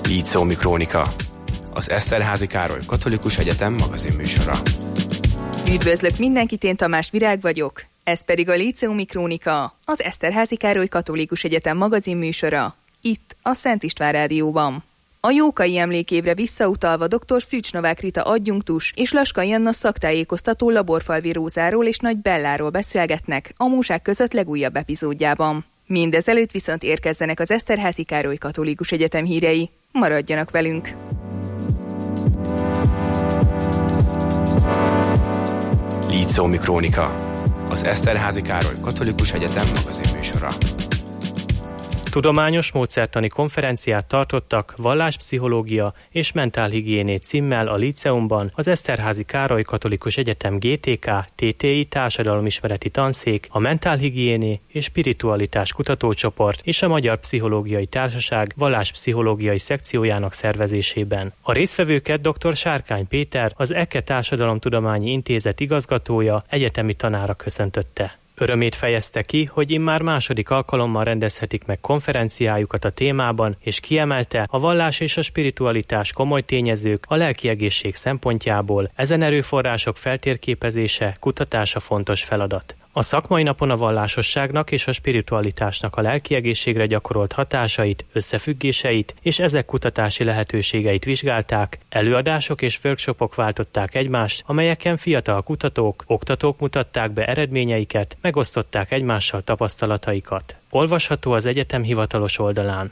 Líceumi Krónika, az Eszterházy Károly Katolikus Egyetem magazinműsora. Üdvözlök mindenkit, én Tamás Virág vagyok, ez pedig a Líceumi Krónika, az Eszterházy Károly Katolikus Egyetem magazinműsora, itt a Szent István Rádióban. A Jókai emlékévre visszautalva dr. Szűcs Novák Rita adjunktus és Laskai Anna szaktájékoztató Laborfalvi Rózáról és Nagy Belláról beszélgetnek a Múzsák között legújabb epizódjában. Mindezelőtt viszont érkezzenek az Eszterházy Károly Katolikus Egyetem hírei. Maradjanak velünk! Líceumi Krónika, az Eszterházy Károly Katolikus Egyetem magazinműsora. Tudományos módszertani konferenciát tartottak valláspszichológia és mentálhigiéné címmel a Líceumban az Eszterházy Károly Katolikus Egyetem GTK, TTI társadalomismereti tanszék, a mentálhigiéné és spiritualitás kutatócsoport és a Magyar Pszichológiai Társaság valláspszichológiai szekciójának szervezésében. A résztvevőket dr. Sárkány Péter, az EKE Társadalomtudományi Intézet igazgatója, egyetemi tanára köszöntötte. Örömét fejezte ki, hogy immár második alkalommal rendezhetik meg konferenciájukat a témában, és kiemelte, a vallás és a spiritualitás komoly tényezők a lelki egészség szempontjából, ezen erőforrások feltérképezése, kutatása fontos feladat. A szakmai napon a vallásosságnak és a spiritualitásnak a lelki egészségre gyakorolt hatásait, összefüggéseit és ezek kutatási lehetőségeit vizsgálták, előadások és workshopok váltották egymást, amelyeken fiatal kutatók, oktatók mutatták be eredményeiket, megosztották egymással tapasztalataikat. Olvasható az egyetem hivatalos oldalán.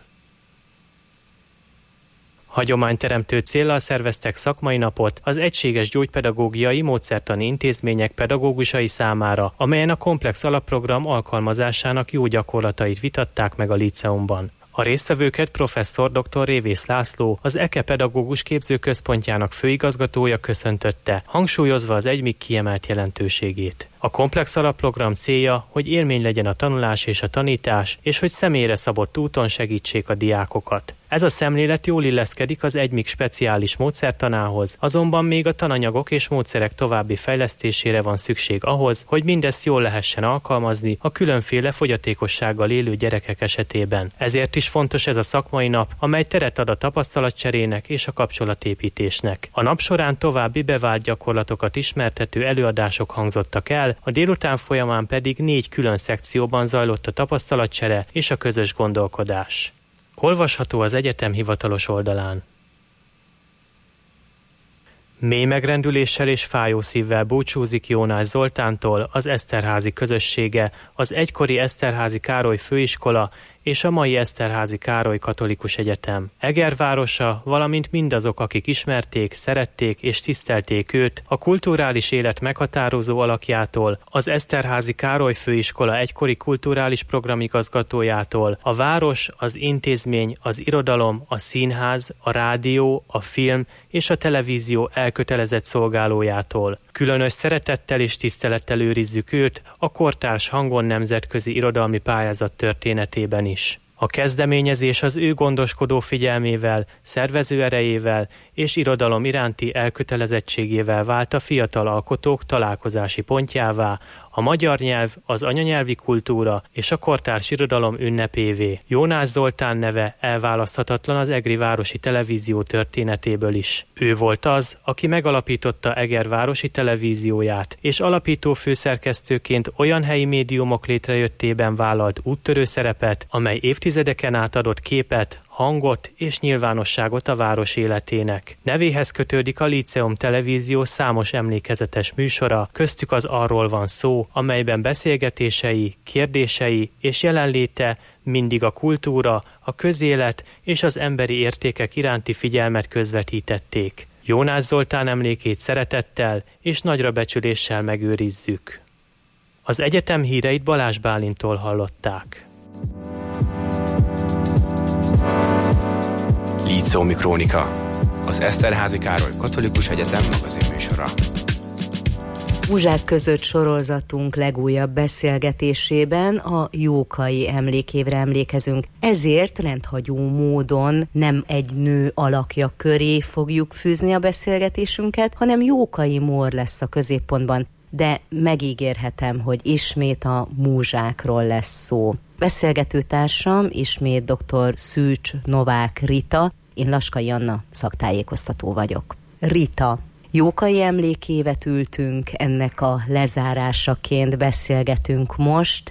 Hagyományteremtő céllal szerveztek szakmai napot az egységes gyógypedagógiai módszertani intézmények pedagógusai számára, amelyen a komplex alapprogram alkalmazásának jó gyakorlatait vitatták meg a Líceumban. A résztvevőket professzor dr. Révész László, az EKE Pedagógus Képzőközpontjának főigazgatója köszöntötte, hangsúlyozva az egymig kiemelt jelentőségét. A komplex alapprogram célja, hogy élmény legyen a tanulás és a tanítás, és hogy személyre szabott úton segítsék a diákokat. Ez a szemlélet jól illeszkedik az egymig speciális módszertanához, azonban még a tananyagok és módszerek további fejlesztésére van szükség ahhoz, hogy mindezt jól lehessen alkalmazni a különféle fogyatékossággal élő gyerekek esetében. Ezért is fontos ez a szakmai nap, amely teret ad a tapasztalatcserének és a kapcsolatépítésnek. A nap során további bevált gyakorlatokat ismertető előadások hangzottak el, a délután folyamán pedig 4 külön szekcióban zajlott a tapasztalatcsere és a közös gondolkodás. Olvasható az egyetem hivatalos oldalán. Mély megrendüléssel és fájó szívvel búcsúzik Jónás Zoltántól az Eszterházy közössége, az egykori Eszterházy Károly Főiskola és a mai Eszterházy Károly Katolikus Egyetem. Eger városa, valamint mindazok, akik ismerték, szerették és tisztelték őt, a kulturális élet meghatározó alakjától, az Eszterházy Károly Főiskola egykori kulturális programigazgatójától, a város, az intézmény, az irodalom, a színház, a rádió, a film és a televízió elkötelezett szolgálójától. Különös szeretettel és tisztelettel őrizzük őt a kortárs Hangon nemzetközi irodalmi pályázat történetében is. A kezdeményezés az ő gondoskodó figyelmével, szervező erejével és irodalom iránti elkötelezettségével vált a fiatal alkotók találkozási pontjává, a magyar nyelv, az anyanyelvi kultúra és a kortárs irodalom ünnepévé. Jónás Zoltán neve elválaszthatatlan az egri városi televízió történetéből is. Ő volt az, aki megalapította Eger városi televízióját, és alapító főszerkesztőként olyan helyi médiumok létrejöttében vállalt úttörő szerepet, amely évtizedeken át adott képet, hangot és nyilvánosságot a város életének. Nevéhez kötődik a Líceum televízió számos emlékezetes műsora, köztük az Arról van szó, amelyben beszélgetései, kérdései és jelenléte mindig a kultúra, a közélet és az emberi értékek iránti figyelmet közvetítették. Jónás Zoltán emlékét szeretettel és nagyra becsüléssel megőrizzük. Az egyetem híreit Balázs Bálintól hallották. Líceumi Krónika, az Eszterházy Károly Katolikus Egyetem magazinműsora. Múzsák között sorozatunk legújabb beszélgetésében a Jókai emlékévre emlékezünk. Ezért rendhagyó módon nem egy nő alakja köré fogjuk fűzni a beszélgetésünket, hanem Jókai Mór lesz a középpontban. De megígérhetem, hogy ismét a múzsákról lesz szó. Beszélgetőtársam ismét dr. Szűcs Novák Rita, Én Laskai Anna, szaktájékoztató vagyok. Rita, Jókai emlékévet ültünk, ennek a lezárásaként beszélgetünk most.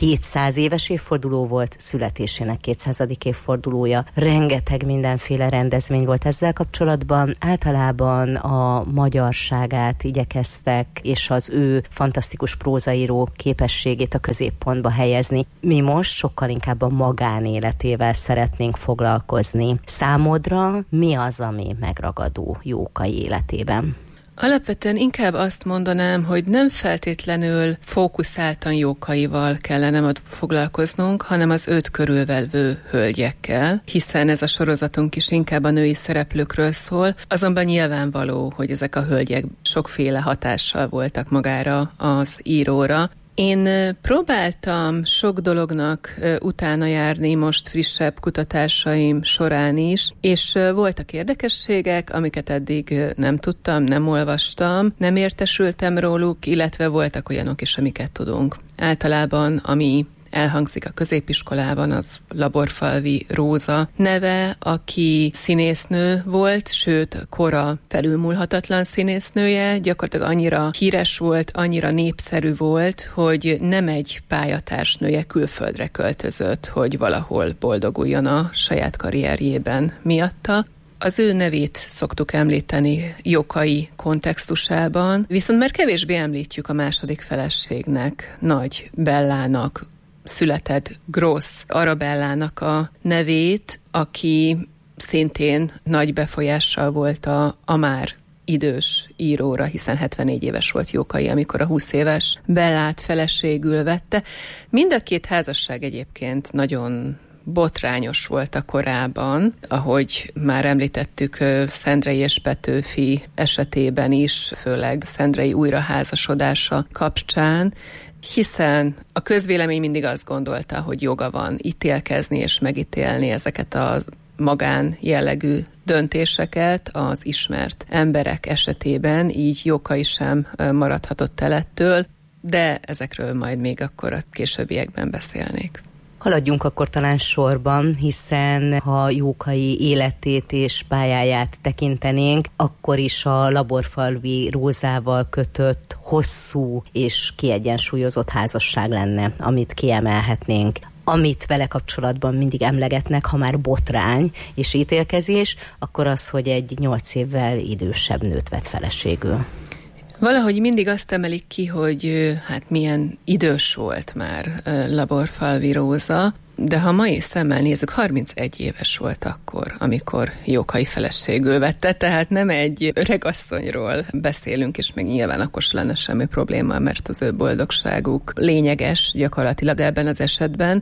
200 éves évforduló volt, születésének 200. évfordulója. Rengeteg mindenféle rendezvény volt ezzel kapcsolatban. Általában a magyarságát igyekeztek, és az ő fantasztikus prózaíró képességét a középpontba helyezni. Mi most sokkal inkább a magánéletével szeretnénk foglalkozni. Számodra mi az, ami megragadó Jókai életében? Alapvetően inkább azt mondanám, hogy nem feltétlenül fókuszáltan Jókaival kellene foglalkoznunk, hanem az őt körülvevő hölgyekkel, hiszen ez a sorozatunk is inkább a női szereplőkről szól, azonban nyilvánvaló, hogy ezek a hölgyek sokféle hatással voltak magára az íróra. Én próbáltam sok dolognak utána járni most frissebb kutatásaim során is, és voltak érdekességek, amiket eddig nem tudtam, nem olvastam, nem értesültem róluk, illetve voltak olyanok is, amiket tudunk. Általában, ami elhangzik a középiskolában, az Laborfalvi Róza neve, aki színésznő volt, sőt, kora felülmúlhatatlan színésznője, gyakorlatilag annyira híres volt, annyira népszerű volt, hogy nem egy pályatársnője külföldre költözött, hogy valahol boldoguljon a saját karrierjében miatta. Az ő nevét szoktuk említeni Jókai kontextusában, viszont már kevésbé említjük a második feleségnek, Nagy Bellának született Grossz Arabellának a nevét, aki szintén nagy befolyással volt a már idős íróra, hiszen 74 éves volt Jókai, amikor a 20 éves Bellát feleségül vette. Mind a két házasság egyébként nagyon botrányos volt a korában, ahogy már említettük Szendrei és Petőfi esetében is, főleg Szendrei újraházasodása kapcsán, hiszen a közvélemény mindig azt gondolta, hogy joga van ítélkezni és megítélni ezeket a magán jellegű döntéseket az ismert emberek esetében, így Jókai sem maradhatott el ettől, de ezekről majd még akkor a későbbiekben beszélnék. Haladjunk akkor talán sorban, hiszen ha Jókai életét és pályáját tekintenénk, akkor is a Laborfalvi Rózával kötött hosszú és kiegyensúlyozott házasság lenne, amit kiemelhetnénk. Amit vele kapcsolatban mindig emlegetnek, ha már botrány és ítélkezés, akkor az, hogy egy 8 évvel idősebb nőt vett feleségül. Valahogy mindig azt emelik ki, hogy hát milyen idős volt már Laborfalvi Róza, de ha mai szemmel nézzük, 31 éves volt akkor, amikor Jókai feleségül vette, tehát nem egy öregasszonyról beszélünk, és még nyilván akkor se lenne semmi probléma, mert az ő boldogságuk lényeges gyakorlatilag ebben az esetben.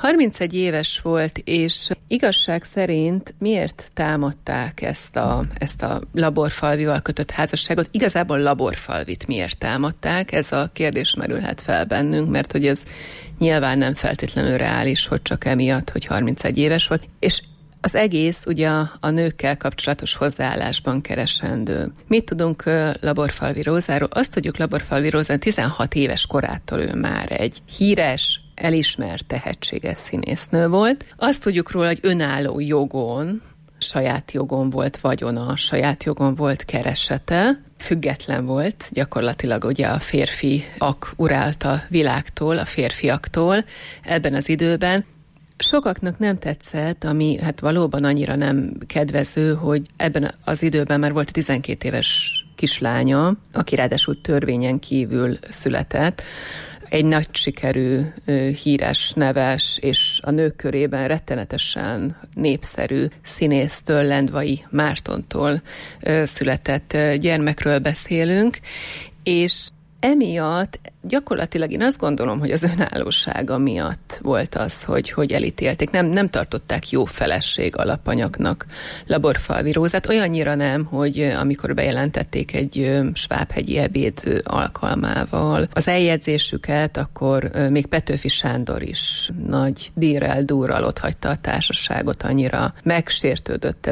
31 éves volt, és igazság szerint miért támadták ezt a Laborfalvival kötött házasságot? Igazából Laborfalvit miért támadták? Ez a kérdés merülhet fel bennünk, mert hogy ez nyilván nem feltétlenül reális, hogy csak emiatt, hogy 31 éves volt, és az egész ugye a nőkkel kapcsolatos hozzáállásban keresendő. Mit tudunk Laborfalvi Rózáról? Azt tudjuk Laborfalvi Rózán 16 éves korától ő már egy híres, elismert, tehetséges színésznő volt. Azt tudjuk róla, hogy önálló jogon, saját jogon volt vagyona, saját jogon volt keresete, független volt gyakorlatilag ugye a férfiak urálta világtól, a férfiaktól ebben az időben. Sokaknak nem tetszett, ami hát valóban annyira nem kedvező, hogy ebben az időben már volt 12 éves kislánya, aki ráadásul törvényen kívül született, egy nagy sikerű, híres, neves és a nők körében rettenetesen népszerű színésztől, Lendvai Mártontól született gyermekről beszélünk, és emiatt gyakorlatilag én azt gondolom, hogy az önállósága miatt volt az, hogy elítélték. Nem tartották jó feleség alapanyagnak Laborfalvi Rózát. Olyannyira nem, hogy amikor bejelentették egy svábhegyi ebéd alkalmával az eljegyzésüket, akkor még Petőfi Sándor is nagy dírrel-dúrral otthagyta a társaságot, annyira megsértődött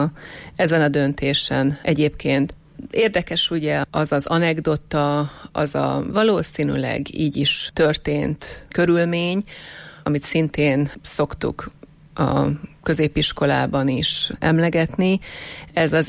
ezen a döntésen egyébként. Érdekes ugye az anekdota, az a valószínűleg így is történt körülmény, amit szintén szoktuk a középiskolában is emlegetni. Ez az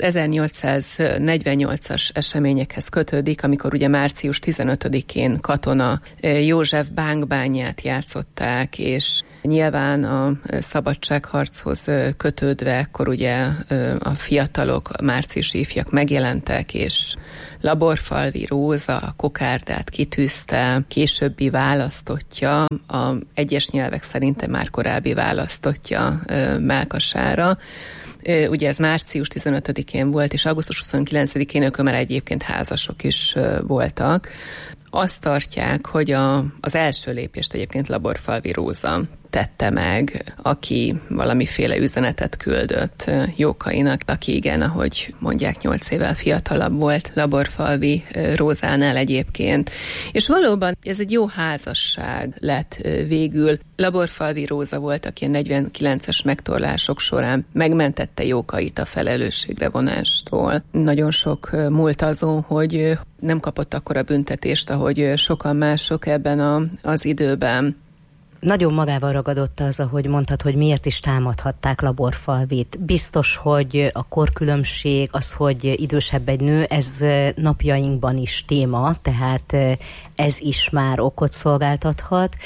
1848-as eseményekhez kötődik, amikor ugye március 15-én Katona József bánkbányát játszották, és nyilván a szabadságharchoz kötődve akkor ugye a fiatalok, a márciusi ifjak megjelentek, és Laborfalvi Róza a kokárdát kitűzte, későbbi választottja, a egyes nyelvek szerint már korábbi választottja mellkasára. Ugye ez március 15-én volt, és augusztus 29-én ők már egyébként házasok is voltak. Azt tartják, hogy az első lépést egyébként Laborfalvi Róza tette meg, aki valamiféle üzenetet küldött Jókainak, aki igen, ahogy mondják, 8 évvel fiatalabb volt Laborfalvi Rózánál egyébként. És valóban ez egy jó házasság lett végül. Laborfalvi Róza volt, aki a 49-es megtorlások során megmentette Jókait a felelősségre vonástól. Nagyon sok múlt azon, hogy nem kapott akkora büntetést, ahogy sokan mások ebben az időben. Nagyon magával ragadott az, ahogy mondtad, hogy miért is támadhatták Laborfalvit. Biztos, hogy a korkülönbség, az, hogy idősebb egy nő, ez napjainkban is téma, tehát ez is már okot szolgáltathat,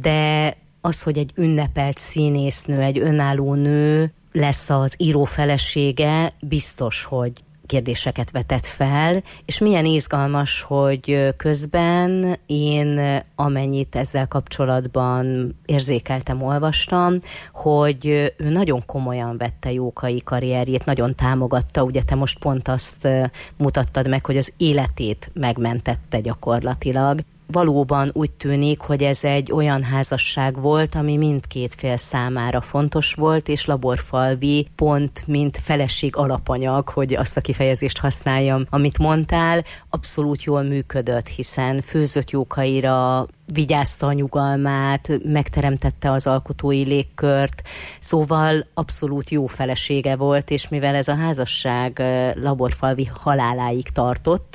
de az, hogy egy ünnepelt színésznő, egy önálló nő lesz az író felesége, biztos, hogy kérdéseket vetett fel, és milyen izgalmas, hogy közben én amennyit ezzel kapcsolatban érzékeltem, olvastam, hogy ő nagyon komolyan vette Jókai karrierjét, nagyon támogatta, ugye te most pont azt mutattad meg, hogy az életét megmentette gyakorlatilag. Valóban úgy tűnik, hogy ez egy olyan házasság volt, ami mindkét fél számára fontos volt, és Laborfalvi pont, mint feleség alapanyag, hogy azt a kifejezést használjam, amit mondtál, abszolút jól működött, hiszen főzött Jókaira, vigyázta a nyugalmát, megteremtette az alkotói légkört, szóval abszolút jó felesége volt, és mivel ez a házasság Laborfalvi haláláig tartott,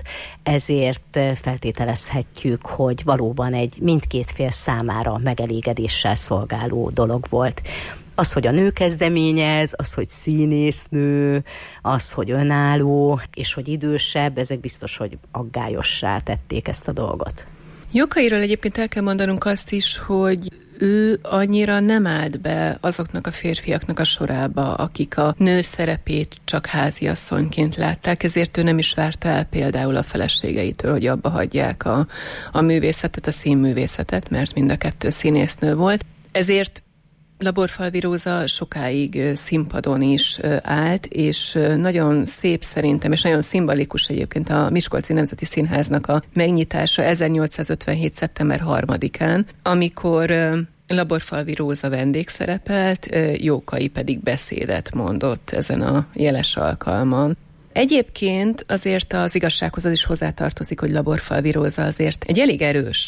ezért feltételezhetjük, hogy valóban egy mindkét fél számára megelégedéssel szolgáló dolog volt. Az, hogy a nő kezdeményez, az, hogy színésznő, az, hogy önálló, és hogy idősebb, ezek biztos, hogy aggályossá tették ezt a dolgot. Jókairól egyébként el kell mondanunk azt is, hogy ő annyira nem állt be azoknak a férfiaknak a sorába, akik a nő szerepét csak háziasszonyként látták, ezért ő nem is várta el például a feleségeitől, hogy abba hagyják a művészetet, a színművészetet, mert mind a kettő színésznő volt. Ezért Laborfalvi Róza sokáig színpadon is állt, és nagyon szép szerintem, és nagyon szimbolikus egyébként a Miskolci Nemzeti Színháznak a megnyitása 1857. szeptember 3-án, amikor Laborfalvi Róza vendégszerepelt, Jókai pedig beszédet mondott ezen a jeles alkalmon. Egyébként azért az igazsághoz az is hozzátartozik, hogy Laborfalvi Róza azért egy elég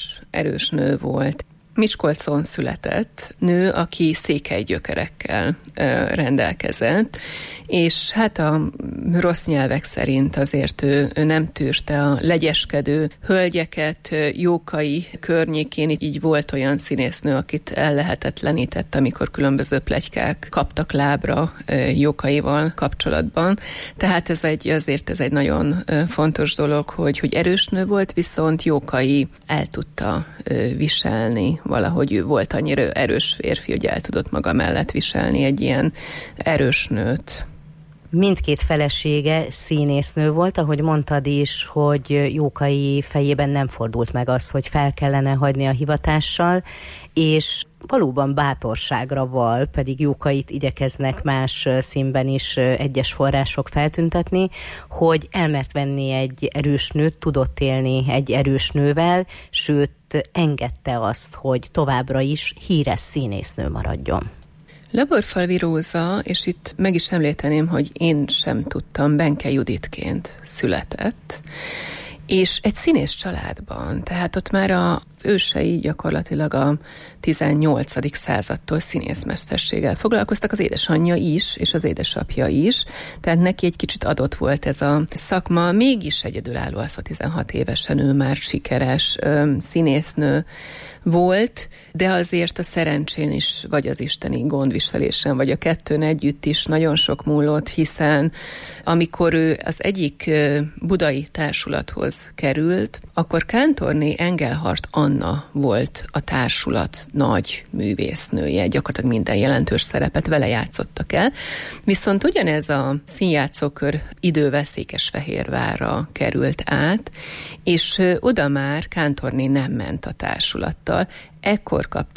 erős nő volt. Miskolcon született nő, aki székely gyökerekkel rendelkezett, és hát a rossz nyelvek szerint azért ő nem tűrte a legyeskedő hölgyeket. Jókai környékén így volt olyan színésznő, akit ellehetetlenített, amikor különböző pletykák kaptak lábra Jókaival kapcsolatban. Tehát azért ez egy nagyon fontos dolog, hogy erős nő volt, viszont Jókai el tudta viselni. Valahogy ő volt annyira erős férfi, hogy el tudott maga mellett viselni egy ilyen erős nőt. Mindkét felesége színésznő volt, ahogy mondtad is, hogy Jókai fejében nem fordult meg az, hogy fel kellene hagyni a hivatással, és valóban bátorságra val, pedig Jókait igyekeznek más színben is egyes források feltüntetni, hogy elmert venni egy erős nőt, tudott élni egy erős nővel, sőt engedte azt, hogy továbbra is híres színésznő maradjon. Laborfalvi Róza, és itt meg is említeném, hogy én sem tudtam, Benke Juditként született, és egy színész családban, tehát ott már az ősei gyakorlatilag a 18. századtól színészmesterséggel foglalkoztak, az édesanyja is, és az édesapja is, tehát neki egy kicsit adott volt ez a szakma, mégis egyedülálló az, hogy 16 évesen ő már sikeres színésznő volt, de azért a szerencsén is, vagy az isteni gondviselésen, vagy a kettőn együtt is nagyon sok múlott, hiszen amikor ő az egyik budai társulathoz került, akkor kántorné Engelhardt Anna volt a társulat nagy művésznője, gyakorlatilag minden jelentős szerepet vele játszottak el, viszont ugyanez a színjátszókör idővel Székesfehérvárra került át, és oda már kántorné nem ment a társulattal. Ekkor kapta